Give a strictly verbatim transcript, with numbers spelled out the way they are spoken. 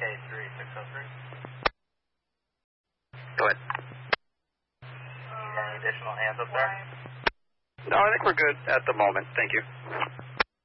K three six oh three. Go ahead. Need any additional hands up there? No, I think we're good at the moment. Thank you.